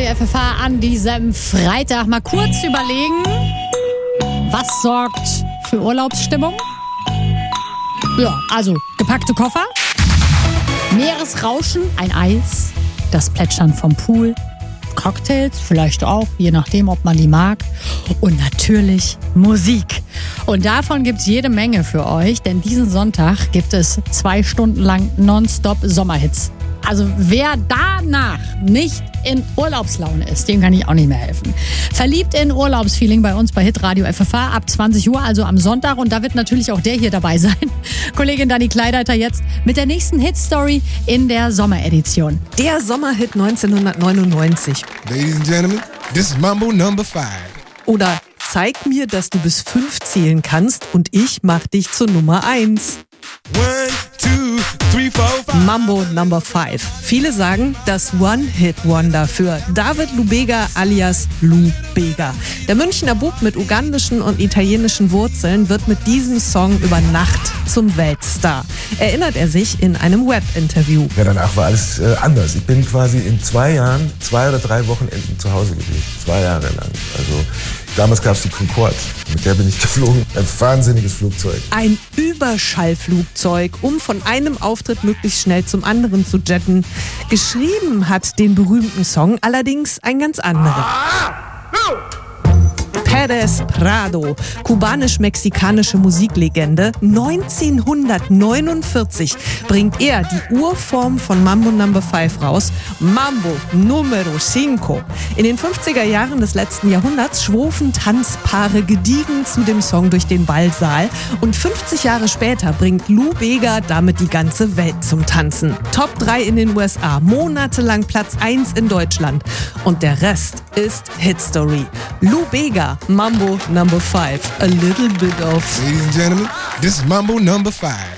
Radio FFH an diesem Freitag. Mal kurz überlegen, was sorgt für Urlaubsstimmung? Ja, also gepackte Koffer, Meeresrauschen, ein Eis, das Plätschern vom Pool, Cocktails, vielleicht auch, je nachdem, ob man die mag. Und natürlich Musik. Und davon gibt es jede Menge für euch, denn diesen Sonntag gibt es 2 Stunden lang nonstop Sommerhits. Also wer danach nicht in Urlaubslaune ist, dem kann ich auch nicht mehr helfen. Verliebt in Urlaubsfeeling bei uns bei Hitradio FFH ab 20 Uhr, also am Sonntag. Und da wird natürlich auch der hier dabei sein. Kollegin Dani Kleideiter jetzt mit der nächsten Hitstory in der Sommeredition. Der Sommerhit 1999. Ladies and gentlemen, this is Mambo number 5. Oder zeig mir, dass du bis 5 zählen kannst und ich mach dich zur Nummer 1. 1, 2, 3, 4, 5. Mambo Number 5. Viele sagen, das One-Hit-Wonder für David Lubega alias Lou Bega. Der Münchner Bub mit ugandischen und italienischen Wurzeln wird mit diesem Song über Nacht zum Weltstar. Erinnert er sich in einem Web-Interview. Ja, danach war alles anders. Ich bin quasi in 2 Jahren, 2 oder 3 Wochenenden zu Hause gewesen. 2 Jahre lang. Also damals gab es die Concorde, mit der bin ich geflogen. Ein wahnsinniges Flugzeug. Ein Überschallflugzeug, um von einem Auftritt möglichst schnell zum anderen zu jetten. Geschrieben hat den berühmten Song allerdings ein ganz anderer. Pérez Prado, kubanisch-mexikanische Musiklegende. 1949 bringt er die Urform von Mambo Number 5 raus, Mambo Numero 5. In den 50er Jahren des letzten Jahrhunderts schwofen Tanzpaare gediegen zu dem Song durch den Ballsaal und 50 Jahre später bringt Lou Bega damit die ganze Welt zum Tanzen. Top 3 in den USA, monatelang Platz 1 in Deutschland und der Rest ist Hitstory. Lou Bega, Mambo Number 5. A little bit of... Ladies and gentlemen, this is Mambo number 5.